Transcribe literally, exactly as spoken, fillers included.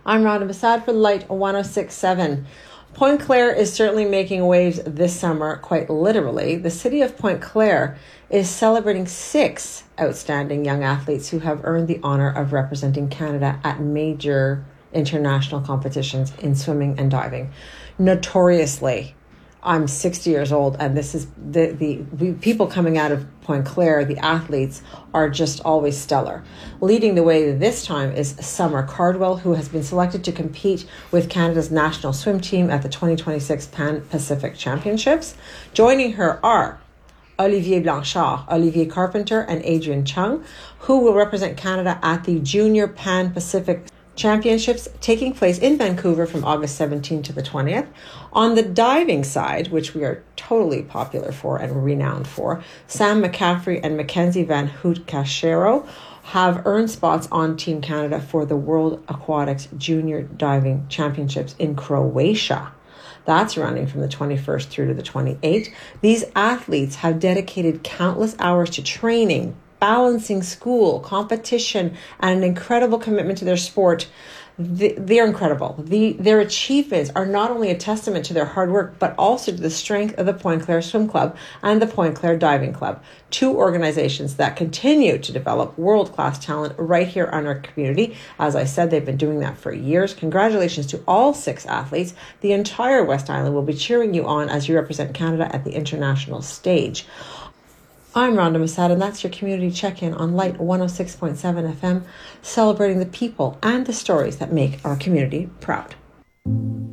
I'm Rhonda Massad for Light one oh six point seven. Point Claire is certainly making waves this summer, quite literally. The city of Point Claire is celebrating six outstanding young athletes who have earned the honor of representing Canada at major international competitions in swimming and diving. Notoriously, I'm sixty years old, and this is the, the the people coming out of Point Claire, the athletes, are just always stellar. Leading the way this time is Summer Cardwell, who has been selected to compete with Canada's national swim team at the twenty twenty-six Pan Pacific Championships. Joining her are Olivier Blanchard, Olivier Carpenter, and Adrian Chung, who will represent Canada at the Junior Pan Pacific Championships taking place in Vancouver from August seventeenth to the twentieth. On the diving side, which we are totally popular for and renowned for, Sam McCaffrey and Mackenzie Van Hoot Cachero have earned spots on Team Canada for the World Aquatics Junior Diving Championships in Croatia. That's running from the twenty-first through to the twenty-eighth. These athletes have dedicated countless hours to training, balancing school, competition, and an incredible commitment to their sport. They're incredible. The, their achievements are not only a testament to their hard work, but also to the strength of the Point Claire Swim Club and the Point Claire Diving Club, two organizations that continue to develop world-class talent right here in our community. As I said, they've been doing that for years. Congratulations to all six athletes. The entire West Island will be cheering you on as you represent Canada at the international stage. I'm Rhonda Massad, and that's your community check-in on Light one oh six point seven F M, celebrating the people and the stories that make our community proud.